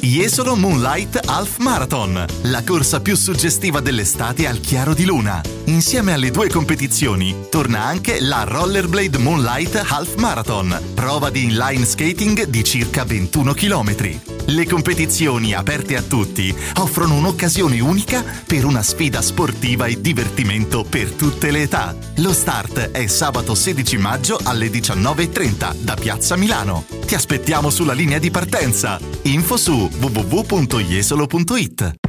Jesolo Moonlight Half Marathon, la corsa più suggestiva dell'estate al chiaro di luna. Insieme alle due competizioni torna anche la Rollerblade Moonlight Half Marathon, prova di inline skating di circa 21 km. Le competizioni aperte a tutti offrono un'occasione unica per una sfida sportiva e divertimento per tutte le età. Lo start è sabato 16 maggio alle 19:30 da Piazza Milano. Ti aspettiamo sulla linea di partenza. Info su www.jesolo.it.